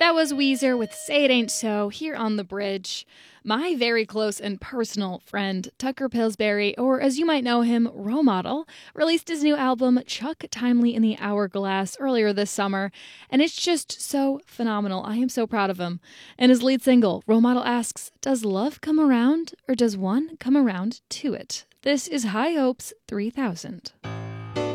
That was Weezer with Say It Ain't So here on The Bridge. My very close and personal friend, Tucker Pillsbury, or as you might know him, Role Model, released his new album, Chuck Timely in the Hourglass, earlier this summer, and it's just so phenomenal. I am so proud of him. And his lead single, Role Model asks, does love come around, or does one come around to it? This is High Hopes 3000.